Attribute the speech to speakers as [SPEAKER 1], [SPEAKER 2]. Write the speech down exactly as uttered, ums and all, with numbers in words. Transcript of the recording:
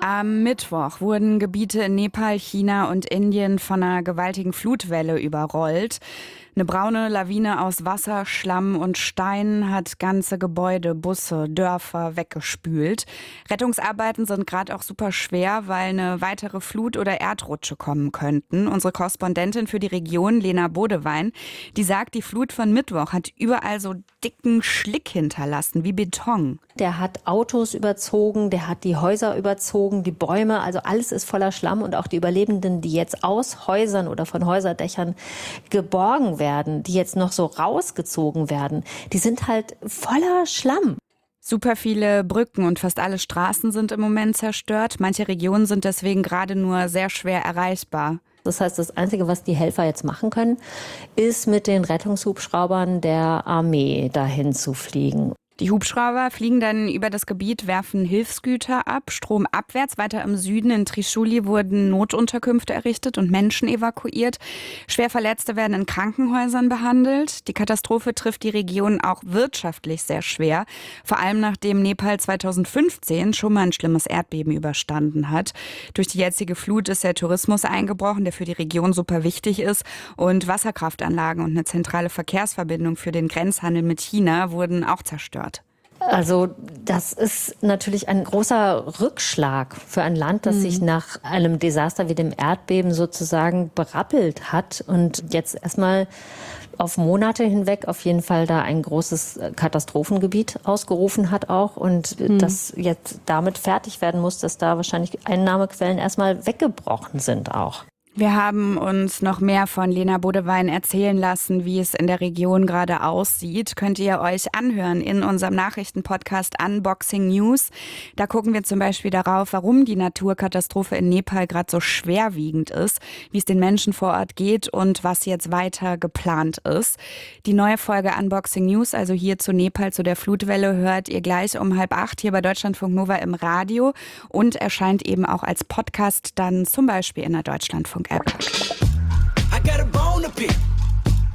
[SPEAKER 1] Am Mittwoch wurden Gebiete in Nepal, China und Indien von einer gewaltigen Flutwelle überrollt. Eine braune Lawine aus Wasser, Schlamm und Steinen hat ganze Gebäude, Busse, Dörfer weggespült. Rettungsarbeiten sind gerade auch super schwer, weil eine weitere Flut oder Erdrutsche kommen könnten. Unsere Korrespondentin für die Region, Lena Bodewein, die sagt, die Flut von Mittwoch hat überall so dicken Schlick hinterlassen, wie Beton.
[SPEAKER 2] Der hat Autos überzogen, der hat die Häuser überzogen, die Bäume, also alles ist voller Schlamm. Und auch die Überlebenden, die jetzt aus Häusern oder von Häuserdächern geborgen werden, die jetzt noch so rausgezogen werden, die sind halt voller Schlamm.
[SPEAKER 1] Super viele Brücken und fast alle Straßen sind im Moment zerstört. Manche Regionen sind deswegen gerade nur sehr schwer erreichbar.
[SPEAKER 2] Das heißt, das Einzige, was die Helfer jetzt machen können, ist mit den Rettungshubschraubern der Armee dahin zu fliegen.
[SPEAKER 1] Die Hubschrauber fliegen dann über das Gebiet, werfen Hilfsgüter ab. Stromabwärts weiter im Süden in Trishuli wurden Notunterkünfte errichtet und Menschen evakuiert. Schwerverletzte werden in Krankenhäusern behandelt. Die Katastrophe trifft die Region auch wirtschaftlich sehr schwer. Vor allem nachdem Nepal zweitausendfünfzehn schon mal ein schlimmes Erdbeben überstanden hat. Durch die jetzige Flut ist der Tourismus eingebrochen, der für die Region super wichtig ist. Und Wasserkraftanlagen und eine zentrale Verkehrsverbindung für den Grenzhandel mit China wurden auch zerstört.
[SPEAKER 2] Also das ist natürlich ein großer Rückschlag für ein Land, das mhm. sich nach einem Desaster wie dem Erdbeben sozusagen berappelt hat und jetzt erstmal auf Monate hinweg auf jeden Fall da ein großes Katastrophengebiet ausgerufen hat auch und mhm. das jetzt damit fertig werden muss, dass da wahrscheinlich Einnahmequellen erstmal weggebrochen sind auch.
[SPEAKER 1] Wir haben uns noch mehr von Lena Bodewein erzählen lassen, wie es in der Region gerade aussieht. Könnt ihr euch anhören in unserem Nachrichtenpodcast Unboxing News. Da gucken wir zum Beispiel darauf, warum die Naturkatastrophe in Nepal gerade so schwerwiegend ist, wie es den Menschen vor Ort geht und was jetzt weiter geplant ist. Die neue Folge Unboxing News, also hier zu Nepal, zu der Flutwelle, hört ihr gleich um halb acht hier bei Deutschlandfunk Nova im Radio und erscheint eben auch als Podcast dann zum Beispiel in der Deutschlandfunk App.
[SPEAKER 3] I got a bone to pick.